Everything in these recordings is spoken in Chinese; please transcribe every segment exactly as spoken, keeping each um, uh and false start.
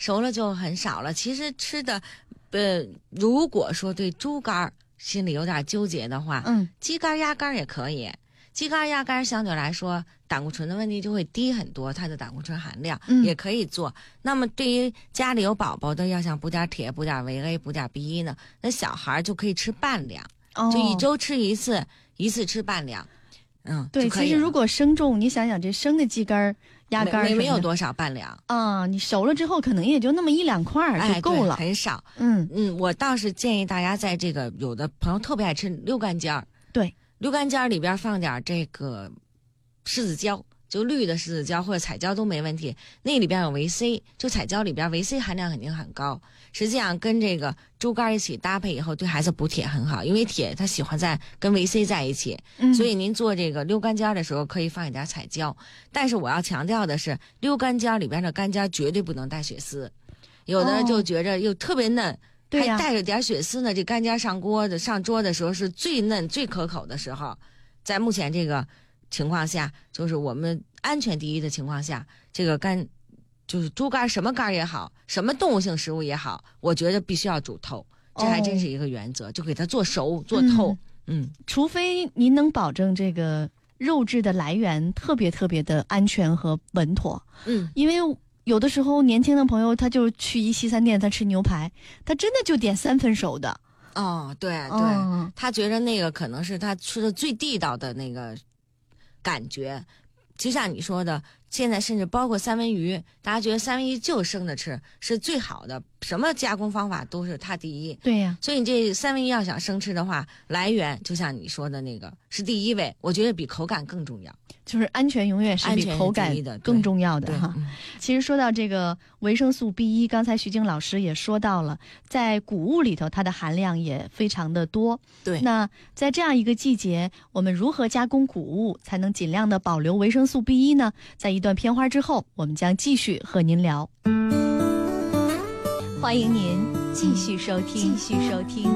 熟了就很少了。其实吃的，呃，如果说对猪肝心里有点纠结的话， 嗯， 鸡肝鸭肝也可以。鸡肝鸭肝相对来说胆固醇的问题就会低很多，它的胆固醇含量、 嗯、 也可以做。那么对于家里有宝宝的，要想补点铁、补点维 A、补点 B 一呢，那小孩就可以吃半两、哦，就一周吃一次，一次吃半两。嗯， 对，其实如果生重，你想想这生的鸡肝、鸭肝没没有多少半两啊，你熟了之后可能也就那么一两块就够了， 哎、很少。 嗯嗯，我倒是建议大家在这个有的朋友特别爱吃溜干尖儿， 对， 溜干尖儿里边放点这个柿子椒，就绿的柿子椒或者彩椒都没问题。那里边有维 C， 就彩椒里边维 C 含量肯定很高。实际上跟这个猪肝一起搭配以后，对孩子补铁很好，因为铁它喜欢在跟维 C 在一起、嗯、所以您做这个溜干尖的时候可以放一点彩椒。但是我要强调的是，溜干尖里边的干尖绝对不能带血丝，有的人就觉着又特别嫩、哦、还带着点血丝呢，这干尖上锅的上桌的时候是最嫩最可口的时候。在目前这个情况下，就是我们安全第一的情况下，这个干就是猪肝，什么肝也好，什么动物性食物也好，我觉得必须要煮透，这还真是一个原则、哦、就给它做熟做透。 嗯, 嗯， 除非您能保证这个肉质的来源特别特别的安全和稳妥。 嗯， 因为有的时候年轻的朋友他就去一西餐店，他吃牛排，他真的就点三分熟的。 哦，对对、哦，他觉得那个可能是他吃的最地道的那个感觉。就像你说的，现在甚至包括三文鱼，大家觉得三文鱼就生着吃是最好的，什么加工方法都是它第一。 对呀、啊， 所以你这三文鱼要想生吃的话，来源就像你说的那个是第一位，我觉得比口感更重要。 就是安全永远是比口感更重要的哈、嗯。其实说到这个维生素 B 一， 刚才徐静老师也说到了，在谷物里头它的含量也非常的多。 对， 那在这样一个季节，我们如何加工谷物才能尽量的保留维生素 B 一 呢？在一段片花之后，我们将继续和您聊。欢迎您继续收听，继续收听。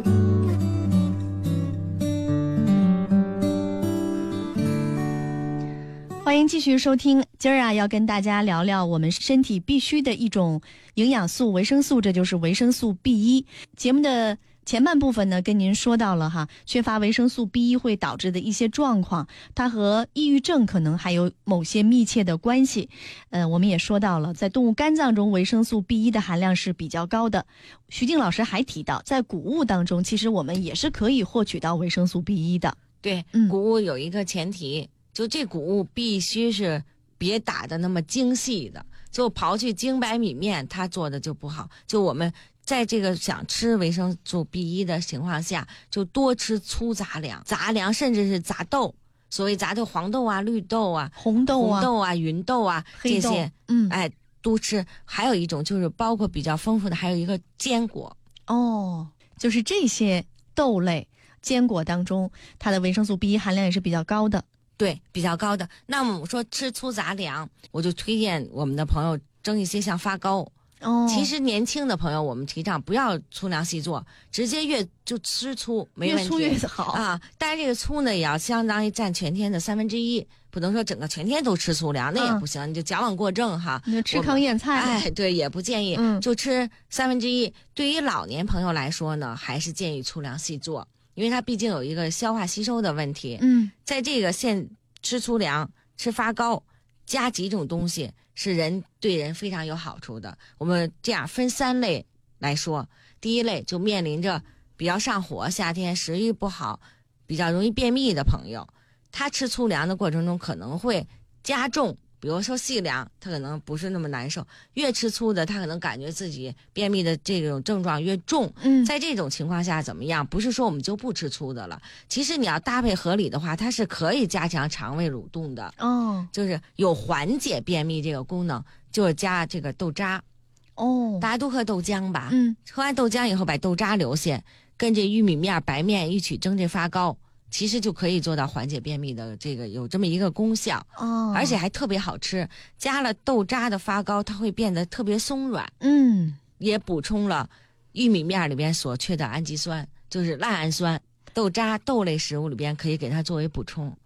欢迎继续收听，今儿啊要跟大家聊聊我们身体必须的一种营养素维生素，这就是维生素 B 一。节目的前半部分呢，跟您说到了哈，缺乏维生素 B 一 会导致的一些状况，它和抑郁症可能还有某些密切的关系。呃，我们也说到了，在动物肝脏中维生素 B 一 的含量是比较高的。徐静老师还提到，在谷物当中，其实我们也是可以获取到维生素 B 一 的。 对， 嗯， 谷物有一个前提，就这谷物必须是别打的那么精细的，就刨去精白米面，它做的就不好。就我们在这个想吃维生素 B 一 的情况下，就多吃粗杂粮、杂粮，甚至是杂豆。所谓杂豆，黄豆啊、绿豆啊、 红豆啊、 红豆啊、芸豆啊， 黑豆这些， 嗯， 哎，多吃。还有一种就是包括比较丰富的，还有一个坚果。 哦，就是这些豆类、坚果当中，它的维生素 B 一 含量也是比较高的。 对，比较高的。那么我说吃粗杂粮，我就推荐我们的朋友蒸一些像发糕。 哦， 其实年轻的朋友，我们提倡不要粗粮细做，直接越就吃粗，没问题， 越粗越好啊。但是这个粗呢，也要相当于占全天的三分之一，不能说整个全天都吃粗粮，那也不行，嗯、你就矫枉过正哈。 你就吃糠咽菜， 哎，对，也不建议， 嗯、 就吃三分之一。对于老年朋友来说呢，还是建议粗粮细做，因为它毕竟有一个消化吸收的问题。 嗯， 在这个现吃粗粮、吃发糕，加几种东西是人对人非常有好处的。我们这样分三类来说，第一类就面临着比较上火、夏天食欲不好、比较容易便秘的朋友，他吃粗粮的过程中可能会加重。比如说细粮，他可能不是那么难受，越吃粗的，他可能感觉自己便秘的这种症状越重。 嗯， 在这种情况下怎么样？不是说我们就不吃粗的了，其实你要搭配合理的话，它是可以加强肠胃蠕动的。 哦， 就是有缓解便秘这个功能，就是加这个豆渣。 哦， 大家都喝豆浆吧？ 嗯， 喝完豆浆以后把豆渣留下，跟这玉米面、白面一起蒸这发糕。其实就可以做到缓解便秘的这个有这么一个功效哦， 而且还特别好吃。加了豆渣的发糕，它会变得特别松软， 嗯， 也补充了玉米面里边所缺的氨基酸，就是赖氨酸。豆渣豆类食物里边可以给它作为补充。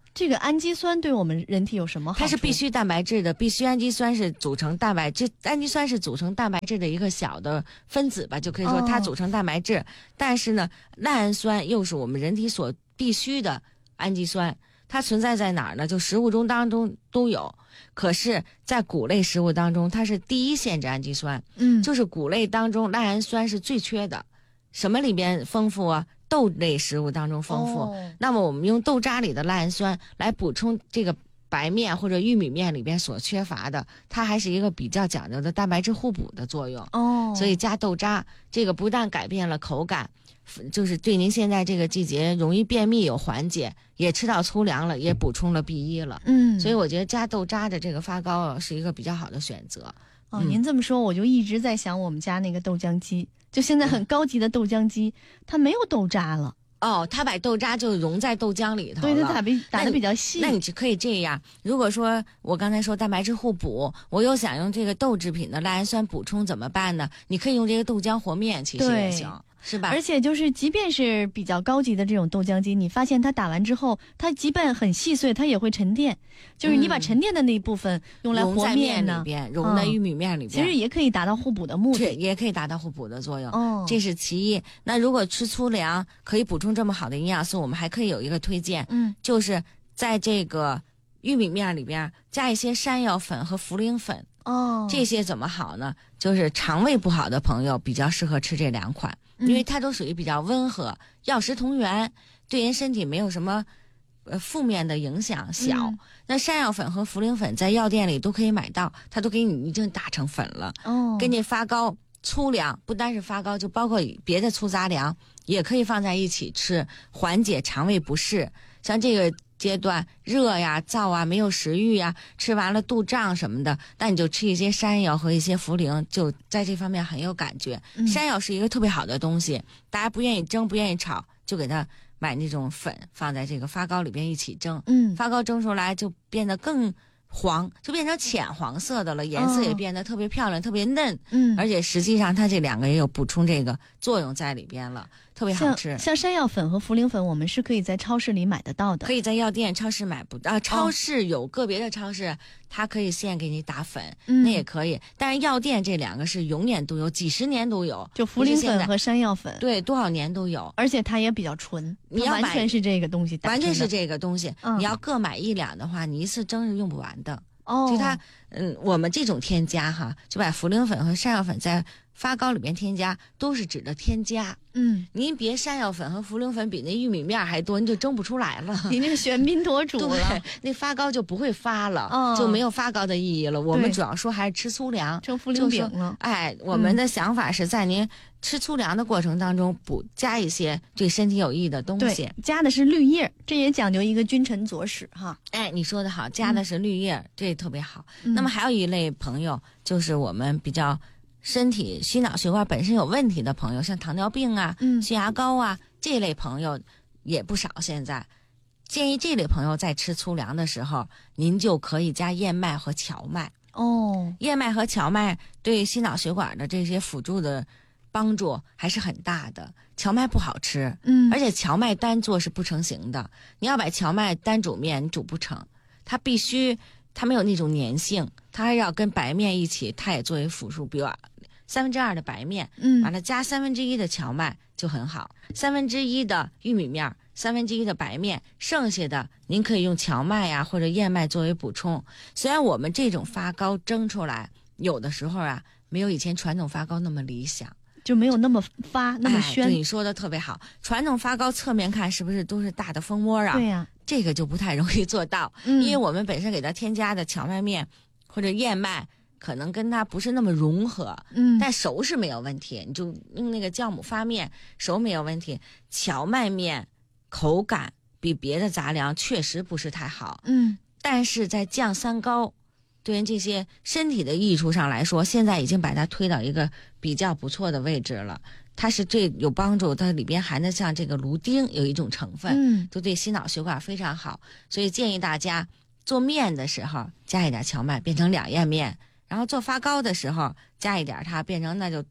这个氨基酸对我们人体有什么好处？ 它是必需蛋白质的，必需氨基酸是组成蛋白质，氨基酸是组成蛋白质的一个小的分子吧，就可以说它组成蛋白质。哦、但是呢，赖氨酸又是我们人体所必需的氨基酸，它存在在哪儿呢？就食物中当中都有，可是，在谷类食物当中，它是第一限制氨基酸。嗯，就是谷类当中赖氨酸是最缺的，什么里边丰富啊？豆类食物当中丰富，哦、那么我们用豆渣里的赖氨酸来补充这个白面或者玉米面里边所缺乏的，它还是一个比较讲究的蛋白质互补的作用。哦，所以加豆渣，这个不但改变了口感，就是对您现在这个季节容易便秘有缓解，也吃到粗粮了，也补充了 B 一 了。嗯，所以我觉得加豆渣的这个发糕是一个比较好的选择。 哦，嗯、您这么说，我就一直在想我们家那个豆浆机。就现在很高级的豆浆机，它没有豆渣了。 哦，它把豆渣就融在豆浆里头了。 对，它打比打得比较细。 那你就可以这样，如果说我刚才说蛋白质互补，我又想用这个豆制品的赖氨酸补充怎么办呢？你可以用这个豆浆和面，其实也行。是吧？ 而且就是即便是比较高级的这种豆浆机，你发现它打完之后，它即便很细碎，它也会沉淀。就是你把沉淀的那一部分用来和面呢， 融在面里边，融在玉米面里边， 其实也可以达到互补的目的， 对，也可以达到互补的作用。哦，这是其一。那如果吃粗粮可以补充这么好的营养素，我们还可以有一个推荐，嗯，就是在这个玉米面里边加一些山药粉和茯苓粉。哦，这些怎么好呢？就是肠胃不好的朋友比较适合吃这两款。因为它都属于比较温和，药食同源，对人身体没有什么呃负面的影响小。嗯、那山药粉和茯苓粉在药店里都可以买到，它都给你已经打成粉了。哦，跟你发糕粗粮不单是发糕，就包括别的粗杂粮也可以放在一起吃，缓解肠胃不适。像这个阶段热呀、燥啊、没有食欲呀，吃完了肚胀什么的，那你就吃一些山药和一些茯苓，就在这方面很有感觉。嗯、山药是一个特别好的东西，大家不愿意蒸、不愿意炒，就给它买那种粉，放在这个发糕里边一起蒸。嗯，发糕蒸出来就变得更黄，就变成浅黄色的了，颜色也变得特别漂亮、哦、特别嫩。嗯，而且实际上它这两个也有补充这个作用在里边了。特别好吃， 像, 像山药粉和茯苓粉，我们是可以在超市里买得到的， 可以在药店、超市买不到。啊，超市有个别的超市，哦、它可以现给你打粉，嗯、那也可以。但是药店这两个是永远都有，几十年都有。 就茯苓粉和山药粉， 对，多少年都有， 而且它也比较纯。 你要完全是这个东西打， 完全是这个东西。嗯、你要各买一两的话，你一次蒸是用不完的。哦，就它，嗯，我们这种添加哈，就把茯苓粉和山药粉在发糕里边添加，都是指的添加。嗯，您别山药粉和茯苓粉比那玉米面还多，您就蒸不出来了。 你那是喧宾夺主了， 那发糕就不会发了，哦、就没有发糕的意义了。我们主要说还是吃粗粮， 蒸茯苓饼了。 哎，我们的想法是在您吃粗粮的过程当中补加一些对身体有益的东西。 对，加的是绿叶，这也讲究一个君臣佐使哈。 哎，你说的好，加的是绿叶，嗯、这特别好。嗯、那么还有一类朋友，就是我们比较身体心脑血管本身有问题的朋友，像糖尿病啊、嗯、血压高啊这类朋友也不少。现在建议这类朋友在吃粗粮的时候，您就可以加燕麦和荞麦。哦，燕麦和荞麦对心脑血管的这些辅助的帮助还是很大的。荞麦不好吃，嗯，而且荞麦单做是不成形的。你要把荞麦单煮面，你煮不成，它必须它没有那种粘性，它还要跟白面一起，它也作为辅助。比如三分之二的白面，嗯，完了加三分之一的荞麦就很好，三分之一的玉米面，三分之一的白面，剩下的您可以用荞麦呀、啊、或者燕麦作为补充。虽然我们这种发糕蒸出来，有的时候啊没有以前传统发糕那么理想， 就没有那么发那么宣。 哎、对，你说的特别好，传统发糕侧面看是不是都是大的蜂窝啊？ 对呀、啊， 这个就不太容易做到，嗯、因为我们本身给它添加的荞麦面或者燕麦。可能跟它不是那么融合，嗯，但熟是没有问题，你就用那个酵母发面熟没有问题。荞麦面口感比别的杂粮确实不是太好，嗯，但是在降三高对于这些身体的益处上来说，现在已经把它推到一个比较不错的位置了。它是最有帮助，它里边含的像这个芦丁有一种成分，嗯，就对心脑血管非常好，所以建议大家做面的时候加一点荞麦，变成两燕面。然后做发糕的时候加一点它，变成那就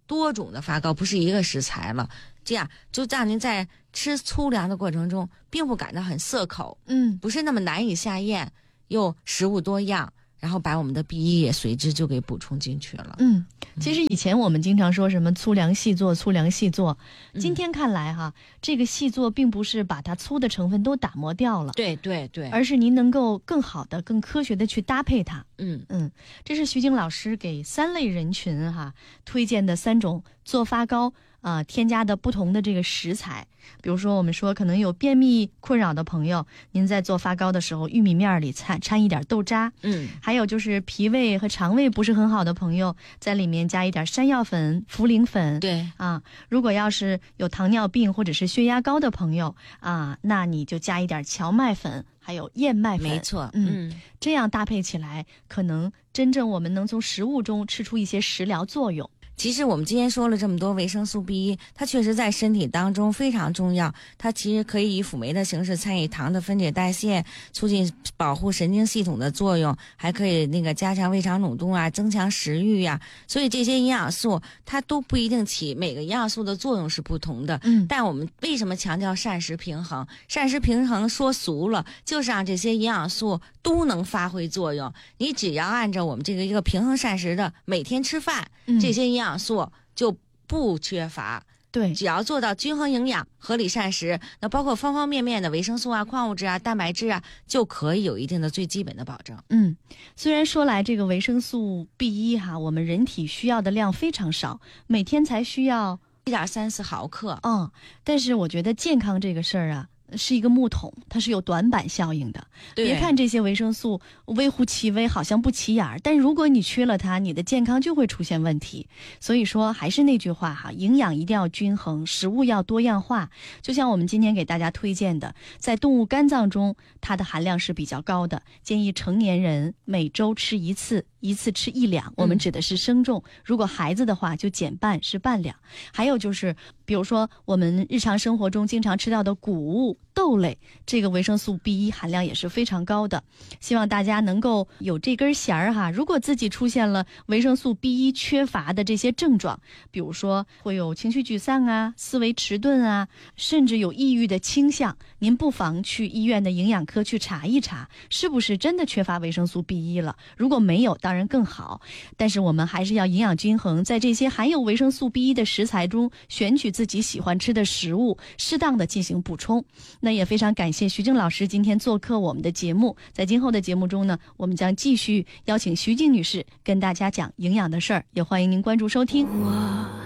多种的发糕，不是一个食材了。这样就让您在吃粗粮的过程中，并不感到很涩口， 嗯， 不是那么难以下咽，又食物多样，然后把我们的 B 一 也随之就给补充进去了。 嗯，其实以前我们经常说什么粗粮细做，粗粮细做， 嗯、 今天看来哈，这个细做并不是把它粗的成分都打磨掉了， 对对对， 而是您能够更好的、更科学的去搭配它。 嗯嗯，这是徐静老师给三类人群哈推荐的三种做发糕啊、呃、添加的不同的这个食材。比如说我们说可能有便秘困扰的朋友，您在做发糕的时候，玉米面里掺掺一点豆渣， 嗯， 还有就是脾胃和肠胃不是很好的朋友，在里面加一点山药粉、茯苓粉。 对啊，如果要是有糖尿病或者是血压高的朋友啊，那你就加一点荞麦粉，还有燕麦粉。 没错， 嗯， 嗯， 这样搭配起来，可能真正我们能从食物中吃出一些食疗作用。 其实我们今天说了这么多维生素 B 一，它确实在身体当中非常重要。它其实可以以辅酶的形式参与糖的分解代谢，促进保护神经系统的作用，还可以那个加强胃肠蠕动啊，增强食欲呀、啊。所以这些营养素它都不一定起，每个营养素的作用是不同的。 嗯， 但我们为什么强调膳食平衡？膳食平衡说俗了，就是让这些营养素都能发挥作用。你只要按照我们这个一个平衡膳食的每天吃饭， 嗯、 这些营养养素就不缺乏。 对， 只要做到均衡营养、合理膳食，那包括方方面面的维生素啊、矿物质啊、蛋白质啊，就可以有一定的最基本的保证。 嗯，虽然说来这个维生素 B 一 哈，我们人体需要的量非常少，每天才需要一点三四毫克。 嗯，但是我觉得健康这个事儿啊，是一个木桶，它是有短板效应的。别看这些维生素微乎其微，好像不起眼儿，但如果你缺了它，你的健康就会出现问题。所以说还是那句话哈，营养一定要均衡，食物要多样化。就像我们今天给大家推荐的，在动物肝脏中它的含量是比较高的，建议成年人每周吃一次，一次吃一两，我们指的是生重、嗯、如果孩子的话就减半，是半两。还有就是比如说我们日常生活中经常吃到的谷物豆类，这个维生素 B 一 含量也是非常高的。希望大家能够有这根弦儿哈，如果自己出现了维生素 B 一 缺乏的这些症状，比如说会有情绪沮丧啊、思维迟钝啊，甚至有抑郁的倾向，您不妨去医院的营养科去查一查，是不是真的缺乏维生素 B 一 了。如果没有，当然更好，但是我们还是要营养均衡，在这些含有维生素 B 一 的食材中选取自己喜欢吃的食物，适当的进行补充。那也非常感谢徐静老师今天做客我们的节目，在今后的节目中呢，我们将继续邀请徐静女士跟大家讲营养的事儿，也欢迎您关注收听。